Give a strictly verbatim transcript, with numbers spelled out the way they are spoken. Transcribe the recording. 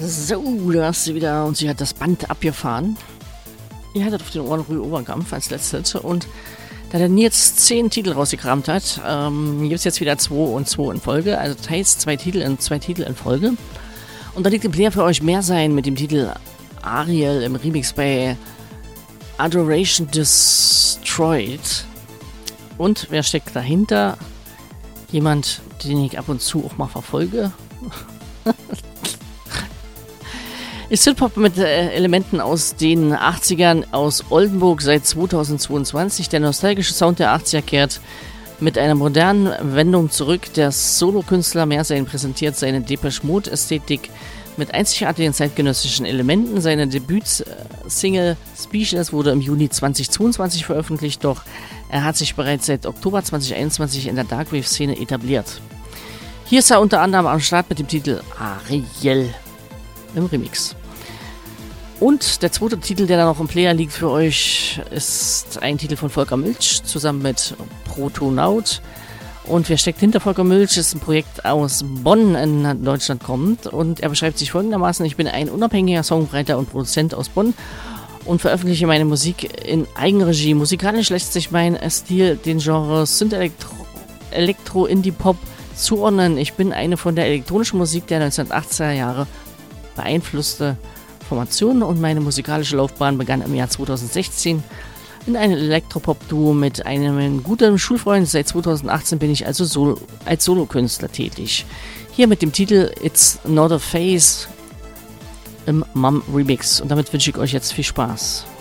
So, da hast sie wieder und sie hat das Band abgefahren. Ihr hattet auf den Ohren Rühe Oberkampf als letztes und da der Nils zehn Titel rausgekramt hat, ähm, gibt es jetzt wieder zwei und zwei in Folge, also teils zwei Titel in zwei Titel in Folge. Und da liegt im Player für euch mehr sein mit dem Titel Ariel im Remix bei Adoration Destroyed. Und wer steckt dahinter? Jemand, den ich ab und zu auch mal verfolge. Ist Hip-Hop mit äh, Elementen aus den achtzigern aus Oldenburg seit zweitausendzweiundzwanzig. Der nostalgische Sound der achtziger kehrt mit einer modernen Wendung zurück. Der Solokünstler Mehrsein präsentiert seine Depeche Mode-Ästhetik mit einzigartigen zeitgenössischen Elementen. Seine Debütsingle Speechless wurde im Juni zweitausendzweiundzwanzig veröffentlicht, doch er hat sich bereits seit Oktober zweitausendeinundzwanzig in der Darkwave-Szene etabliert. Hier ist er unter anderem am Start mit dem Titel Ariel im Remix. Und der zweite Titel, der da noch im Player liegt für euch, ist ein Titel von Volker Milch zusammen mit Protonaut. Und wer steckt hinter Volker Milch, ist ein Projekt aus Bonn in Deutschland kommt. Und er beschreibt sich folgendermaßen: Ich bin ein unabhängiger Songwriter und Produzent aus Bonn und veröffentliche meine Musik in Eigenregie. Musikalisch lässt sich mein Stil den Genres Synth-Elektro, Elektro, Indie-Pop zuordnen. Ich bin eine von der elektronischen Musik der neunzehnhundertachtziger Jahre beeinflusste Formation und meine musikalische Laufbahn begann im Jahr zweitausendsechzehn in einem Elektropop-Duo mit einem guten Schulfreund. Seit zweitausendachtzehn bin ich also Solo, als Solokünstler tätig. Hier mit dem Titel It's Not a Phase im Mom Remix. Und damit wünsche ich euch jetzt viel Spaß.